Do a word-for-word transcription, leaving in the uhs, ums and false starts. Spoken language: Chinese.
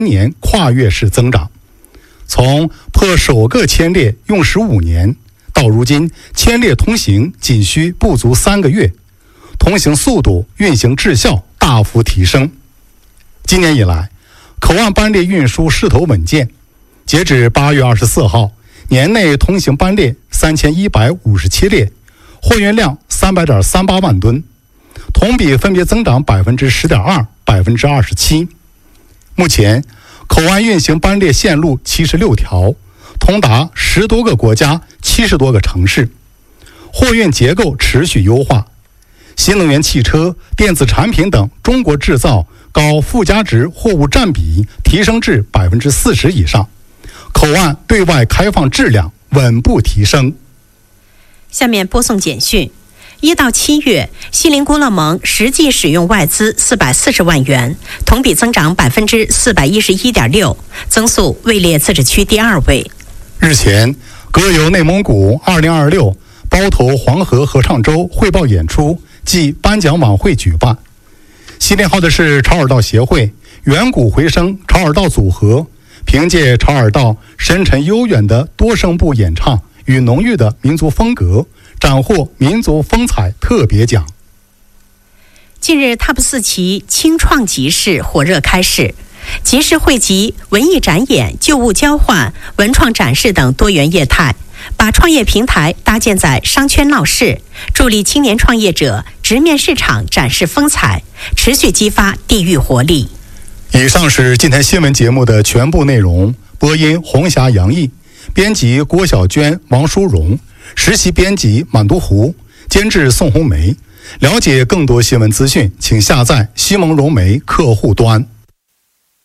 年跨越式增长。从破首个千列用时五年，到如今千列通行仅需不足三个月，通行速度、运行质效大幅提升。今年以来，口岸班列运输势头稳健，截止八月二十四号，年内通行班列三千一百五十七列，货运量三百点三八万吨，同比分别增长百分之十点二、百分之二十七。目前，口岸运行班列线路七十六条，通达十多个国家、七十多个城市，货运结构持续优化，新能源汽车、电子产品等中国制造高附加值货物占比提升至百分之四十以上，口岸对外开放质量稳步提升。 下面播送简讯。一到七月，锡林郭勒盟实际使用外资四百四十万元，同比增长百分之四百一十一点六，增速位列自治区第二位。 日前，歌游内蒙古二零二六包头黄河合唱周汇报演出暨颁奖晚会举办。锡林号的是潮尔道协会远古回声潮尔道组合，凭借潮尔道深沉悠远的多声部演唱与浓郁的民族风格，斩获民族风采特别奖。 近日 T O P 四期青创集市火热开市，集市汇集文艺展演、旧物交换、文创展示等多元业态，把创业平台搭建在商圈闹市，助力青年创业者直面市场展示风采，持续激发地域活力。 以上是今天新闻节目的全部内容，播音红霞、杨毅，编辑郭小娟、王淑荣，实习编辑满都湖，监制宋红梅。了解更多新闻资讯，请下载西蒙融媒客户端。